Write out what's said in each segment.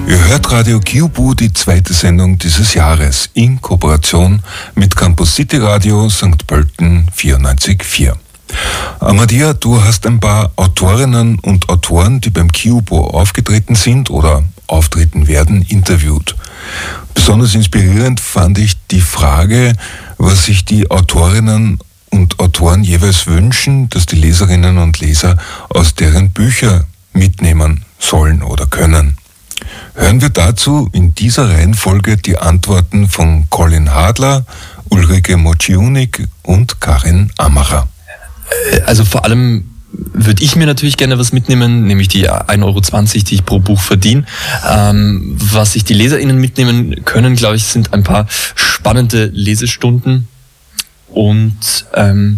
Ihr hört Radio Kyubu, die zweite Sendung dieses Jahres, in Kooperation mit Campus City Radio St. Pölten 94.4. Amadia, du hast ein paar Autorinnen und Autoren, die beim Kyubu aufgetreten sind oder auftreten werden, interviewt. Besonders inspirierend fand ich die Frage, was sich die Autorinnen und Autoren jeweils wünschen, dass die Leserinnen und Leser aus deren Bücher mitnehmen sollen oder können. Hören wir dazu in dieser Reihenfolge die Antworten von Colin Hadler, Ulrike Mociunik und Karin Amacher. Also vor allem würde ich mir natürlich gerne was mitnehmen, nämlich die 1,20 €, die ich pro Buch verdiene. Was sich die LeserInnen mitnehmen können, glaube ich, sind ein paar spannende Lesestunden. Und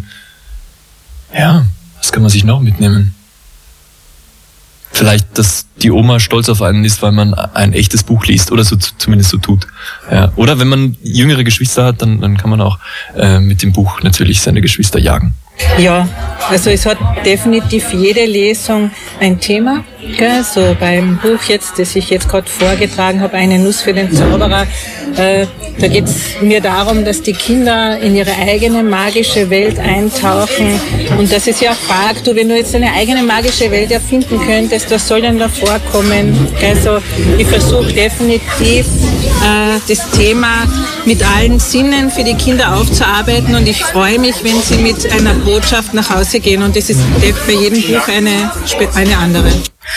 was kann man sich noch mitnehmen? Vielleicht, dass die Oma stolz auf einen ist, weil man ein echtes Buch liest oder so zumindest so tut. Ja. Oder wenn man jüngere Geschwister hat, dann kann man auch mit dem Buch natürlich seine Geschwister jagen. Ja, also es hat definitiv jede Lesung ein Thema. Gell? So beim Buch jetzt, das ich jetzt gerade vorgetragen habe, Eine Nuss für den Zauberer, da geht es mir darum, dass die Kinder in ihre eigene magische Welt eintauchen und dass es ja fragt, du, wenn du jetzt eine eigene magische Welt erfinden könntest, was soll denn da vorkommen? Also ich versuche definitiv das Thema mit allen Sinnen für die Kinder aufzuarbeiten und ich freue mich, wenn sie mit einer Botschaft nach Hause gehen und das ist bei jedem Buch eine andere.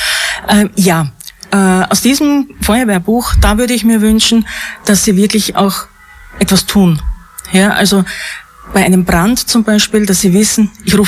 Aus diesem Feuerwehrbuch, da würde ich mir wünschen, dass sie wirklich auch etwas tun. Ja, also bei einem Brand zum Beispiel, dass sie wissen, ich rufe